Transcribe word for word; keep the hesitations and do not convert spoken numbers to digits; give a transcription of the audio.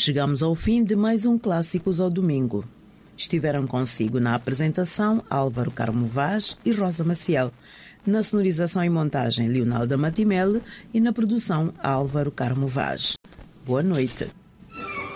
Chegamos ao fim de mais um Clássicos ao Domingo. Estiveram consigo na apresentação Álvaro Carmo Vaz e Rosa Maciel, na sonorização e montagem Leonalda Matimele e na produção Álvaro Carmo Vaz. Boa noite.